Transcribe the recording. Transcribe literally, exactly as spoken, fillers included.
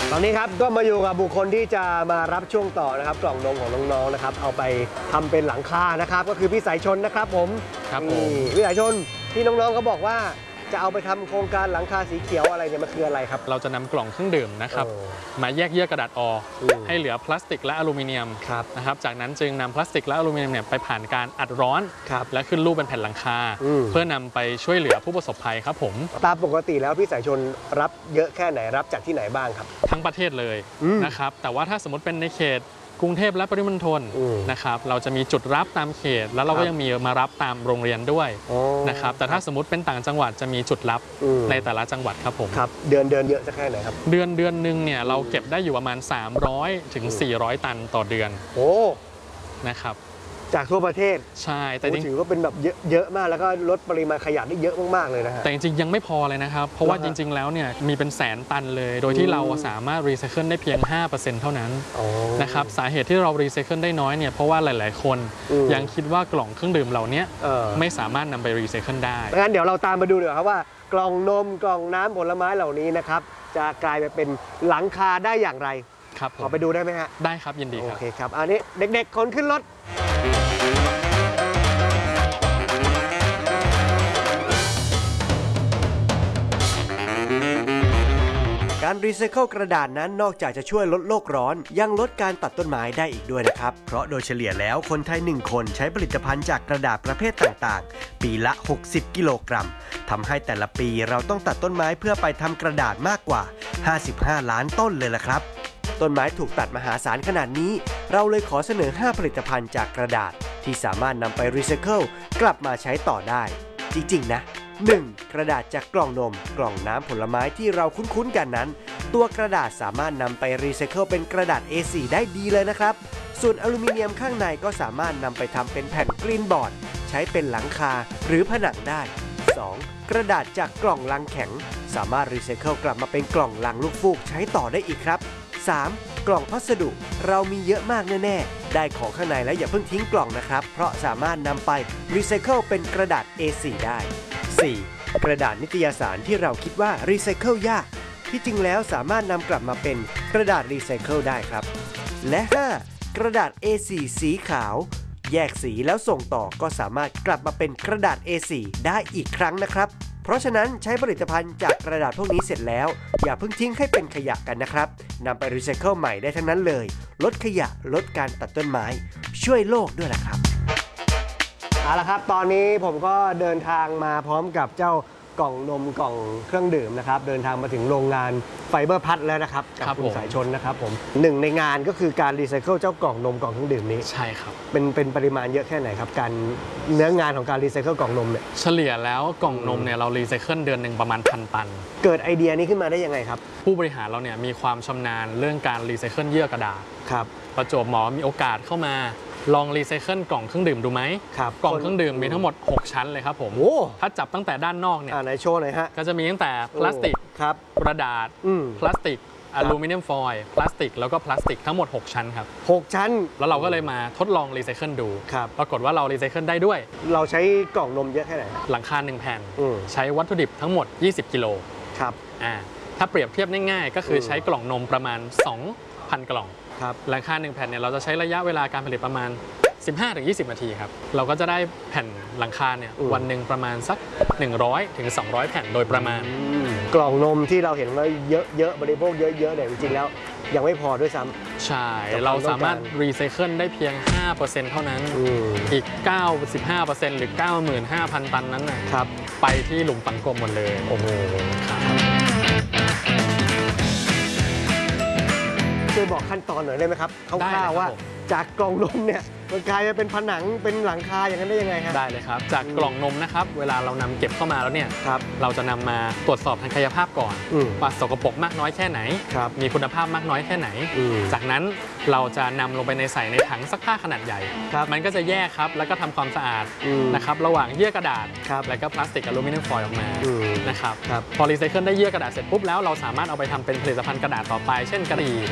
ตอนนี้ครับก็มาอยู่กับบุคคลที่จะมารับช่วงต่อนะครับกล่องนมของน้องๆนะครับเอาไปทำเป็นหลังคานะครับก็คือพี่สายชนนะครับผมครับผมพี่สายชนที่น้องๆเขาบอกว่าจะเอาไปทำโครงการหลังคาสีเขียวอะไรเนี่ยมันคืออะไรครับเราจะนำกล่องเครื่องดื่มนะครับมาแยกเยื่อกระดาษออกให้เหลือพลาสติกและอลูมิเนียมนะครับจากนั้นจึงนำพลาสติกและอลูมิเนียมเนี่ยไปผ่านการอัดร้อนและขึ้นรูปเป็นแผ่นหลังคาเพื่อนำไปช่วยเหลือผู้ประสบภัยครับผมตามปกติแล้วพี่สายชนรับเยอะแค่ไหนรับจากที่ไหนบ้างครับทั้งประเทศเลยนะครับแต่ว่าถ้าสมมติเป็นในเขตกรุงเทพและปริมณฑลนะครับเราจะมีจุดรับตามเขตแล้วเราก็ยังมีมารับตามโรงเรียนด้วยนะครับแต่ถ้าสมมติเป็นต่างจังหวัดจะมีจุดรับในแต่ละจังหวัดครับผมครับเดือนเดือนเยอะสักแค่ไหนครับเดือนเดือนหนึ่งเนี่ยเราเก็บได้อยู่ประมาณสามร้อยถึงสี่ร้อยตันต่อเดือนโอ้นะครับจากทั่วประเทศใช่แต่ถือว่าเป็นแบบเยอะมากแล้วก็ลดปริมาณขยะได้เยอะมากๆเลยนะฮะแต่จริงๆยังไม่พอเลยนะครับเพราะว่าจริงๆแล้วเนี่ยมีเป็นแสนตันเลยโดยที่เราสามารถรีไซเคิลได้เพียง ห้าเปอร์เซ็นต์ เท่านั้นนะครับสาเหตุที่เรารีไซเคิลได้น้อยเนี่ยเพราะว่าหลายๆคนยังคิดว่ากล่องเครื่องดื่มเหล่านี้ไม่สามารถนำไปรีไซเคิลได้งั้นเดี๋ยวเราตามมาดูเดี๋ยวครับว่ากล่องนมกล่องน้ำผลไม้เหล่านี้นะครับจะกลายไปเป็นหลังคาได้อย่างไรครับขอไปดูได้ไหมฮะได้ครับยินดีครับโอเคครับอันนี้เด็กๆคนขึ้นรถการรีไซเคิลกระดาษนั้นนอกจากจะช่วยลดโลกร้อนยังลดการตัดต้นไม้ได้อีกด้วยนะครับเพราะโดยเฉลี่ยแล้วคนไทยหนึ่งคนใช้ผลิตภัณฑ์จากกระดาษประเภทต่างๆปีละหกสิบกิโลกรัมทำให้แต่ละปีเราต้องตัดต้นไม้เพื่อไปทำกระดาษมากกว่าห้าสิบห้าล้านต้นเลยล่ะครับต้นไม้ถูกตัดมหาศาลขนาดนี้เราเลยขอเสนอห้าผลิตภัณฑ์จากกระดาษที่สามารถนำไปรีไซเคิลกลับมาใช้ต่อได้จริงๆนะหนึ่งกระดาษจากกล่องนมกล่องน้ำผลไม้ที่เราคุ้นๆกันนั้นตัวกระดาษสามารถนำไปรีไซเคิลเป็นกระดาษ เอ โฟร์ ได้ดีเลยนะครับส่วนอลูมิเนียมข้างในก็สามารถนำไปทำเป็นแผ่นกรีนบอร์ดใช้เป็นหลังคาหรือผนังได้สองกระดาษจากกล่องลังแข็งสามารถรีไซเคิลกลับมาเป็นกล่องลังลูกฟูกใช้ต่อได้อีกครับสามกล่องพัสดุเรามีเยอะมากแน่ๆได้ของข้างในแล้วอย่าเพิ่งทิ้งกล่องนะครับเพราะสามารถนำไปรีไซเคิลเป็นกระดาษ เอ โฟร์ ได้สี่กระดาษนิตยสารที่เราคิดว่ารีไซเคิลยากที่จริงแล้วสามารถนำกลับมาเป็นกระดาษรีไซเคิลได้ครับและห้ากระดาษ เอ โฟร์ สีขาวแยกสีแล้วส่งต่อก็สามารถกลับมาเป็นกระดาษ เอ โฟร์ ได้อีกครั้งนะครับเพราะฉะนั้นใช้ผลิตภัณฑ์จากกระดาษพวกนี้เสร็จแล้วอย่าเพิ่งทิ้งให้เป็นขยะกันนะครับนำไปรีไซเคิลใหม่ได้ทั้งนั้นเลยลดขยะลดการตัดต้นไม้ช่วยโลกด้วยล่ะครับเอาละครับตอนนี้ผมก็เดินทางมาพร้อมกับเจ้ากล่องนมกล่องเครื่องดื่มนะครับเดินทางมาถึงโรงงานไฟเบอร์พัทแล้วนะครับกับคุณสายชนนะครับผมหนึ่งในงานก็คือการรีไซเคิลเจ้ากล่องนมกล่องเครื่องดื่มนี้ใช่ครับเป็นเป็นปริมาณเยอะแค่ไหนครับการเนื้องานของการรีไซเคิลกล่องนมเนี่ยเฉลี่ยแล้วกล่องนมเนี่ยเรารีไซเคิลเดือนหนึ่งประมาณพันตันเกิดไอเดียนี้ขึ้นมาได้ยังไงครับผู้บริหารเราเนี่ยมีความชำนาญเรื่องการรีไซเคิลเยื่อกระดาษครับประจวบเหมาะมีโอกาสเข้ามาลองรีไซเคิลกล่องเครื่องดื่มดูไหมครับกล่องเครื่องดื่มมีทั้งหมดหกชั้นเลยครับผมถ้าจับตั้งแต่ด้านนอกเนี่ยในโชว์หน่อยฮะก็จะมีตั้งแต่พลาสติกครับกระดาษพลาสติกอลูมิเนียมฟอยล์พลาสติกแล้วก็พลาสติกทั้งหมดหกชั้นครับหกชั้นแล้วเราก็เลยมาทดลองรีไซเคิลดูปรากฏว่าเรารีไซเคิลได้ด้วยเราใช้กล่องนมเยอะแค่ไหนหลังคาหนึ่งแผ่นใช้วัตถุดิบทั้งหมดยี่สิบกิโลครับอ่าถ้าเปรียบเทียบง่ายๆก็คือใช้กล่องนมประมาณ สองพัน กล่องหลังคาหนึ่งแผ่นเนี่ยเราจะใช้ระยะเวลาการผลิตประมาณสิบห้าถึงยี่สิบ นาทีครับเราก็จะได้แผ่นหลังคาเนี่ยวันหนึ่งประมาณสักหนึ่งร้อยถึงสองร้อยแผ่นโดยประมาณกล่องนมที่เราเห็นว่าเยอะๆบริโภคเยอะๆเนี่ยจริงๆแล้วยังไม่พอด้วยซ้ำใช่เราสามารถรีไซเคิลได้เพียง ห้าเปอร์เซ็นต์ เท่านั้นอีก เก้าสิบห้าเปอร์เซ็นต์ หรือ เก้าหมื่นห้าพัน ตันนั้นนะครับไปที่หลุมฝังกลมหมดเลยโอ้โหช่วยบอกขั้นตอนหน่อยได้ไหมครับคร่าวๆว่าจากกล่องนมเนี่ยมันกลายมาเป็นผนังเป็นหลังคาอย่างนั้นได้ยังไงฮะได้เลยครับจากกล่องนมนะครับเวลาเรานำเก็บเข้ามาแล้วเนี่ยเราจะนำมาตรวจสอบทางกายภาพก่อนว่าสกปรกมากน้อยแค่ไหนมีคุณภาพมากน้อยแค่ไหนจากนั้นเราจะนำลงไปในใส่ในถังซักผ้าขนาดใหญ่มันก็จะแยกครับแล้วก็ทำความสะอาดนะครับระหว่างเยื่อกระดาษและก็พลาสติกอลูมิเนียมฟอยล์ออกมานะครับพอรีไซเคิลได้เยื่อกระดาษเสร็จปุ๊บแล้วเราสามารถเอาไปทำเป็นผลิตภัณฑ์กระดาษต่อไปเช่นกระดาษ